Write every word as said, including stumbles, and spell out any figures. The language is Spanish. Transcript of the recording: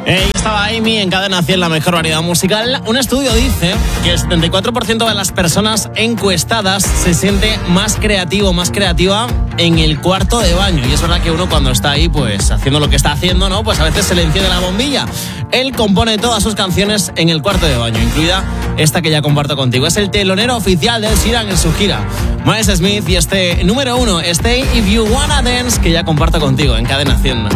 Hey, estaba Amy en Cadena cien, la mejor variedad musical. Un estudio dice que el setenta y cuatro por ciento de las personas encuestadas se siente más creativo, más creativa en el cuarto de baño. Y es verdad que uno cuando está ahí, pues haciendo lo que está haciendo, ¿no? Pues a veces se le enciende la bombilla. Él compone todas sus canciones en el cuarto de baño, incluida esta que ya comparto contigo. Es el telonero oficial de Ed Sheeran en su gira. Miles Smith y este número uno, Stay If You Wanna Dance, que ya comparto contigo en Cadena cien.